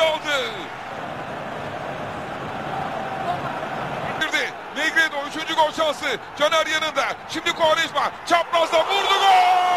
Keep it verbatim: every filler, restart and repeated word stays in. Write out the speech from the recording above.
aldı. Negredo üçüncü gol şansı. Caner yanında. Şimdi Quaresma çaprazda vurdu, gol!